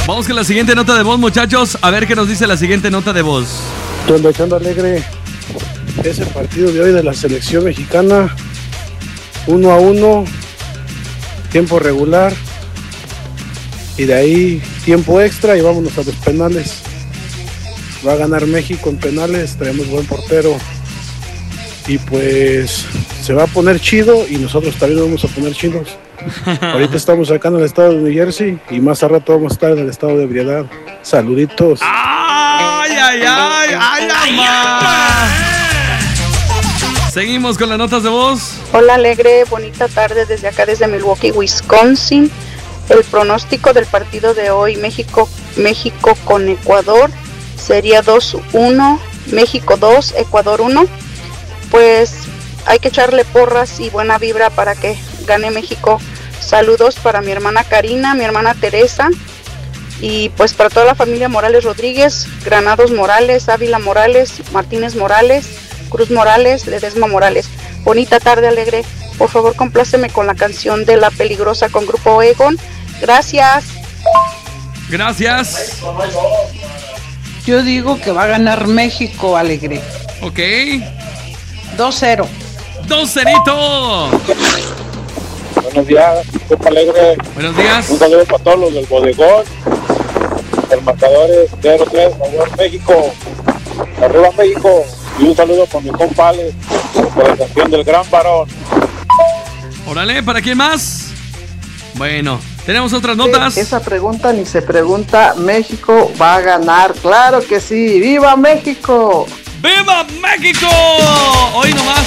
Vamos con la siguiente nota de voz, muchachos. A ver qué nos dice la siguiente nota de voz. Echando alegre. Ese partido de hoy de la selección mexicana, 1-1, tiempo regular. Y de ahí tiempo extra y vámonos a los penales. Va a ganar México en penales, traemos buen portero. Y pues se va a poner chido y nosotros también vamos a poner chidos. Ahorita estamos acá en el estado de New Jersey y más a rato vamos a estar en el estado de ebriedad. Saluditos. ¡Ay, ay, ay! ¡Ay, mamá! Seguimos con las notas de voz. Hola Alegre, bonita tarde desde acá, desde Milwaukee, Wisconsin. El pronóstico del partido de hoy, México con Ecuador, sería 2-1, México 2, Ecuador 1. Pues hay que echarle porras y buena vibra para que gane México. Saludos para mi hermana Karina, mi hermana Teresa y pues para toda la familia Morales Rodríguez, Granados Morales, Ávila Morales, Martínez Morales, Cruz Morales, Ledesma Morales. Bonita tarde Alegre, por favor compláceme con la canción de La Peligrosa con Grupo Egon. Gracias. Gracias. Yo digo que va a ganar México, Alegre. Ok. 2-0. 2-0. Buenos días, Grupo Alegre. Buenos días. Un saludo para todos los del bodegón. El marcador es 0-3, favor México. Arriba México. Y un saludo para mi compa Alex, por la canción del Gran Varón. Órale, ¿para quién más? Bueno, tenemos otras notas. Esa pregunta ni se pregunta. México va a ganar, claro que sí. ¡Viva México! ¡Viva México! Hoy nomás.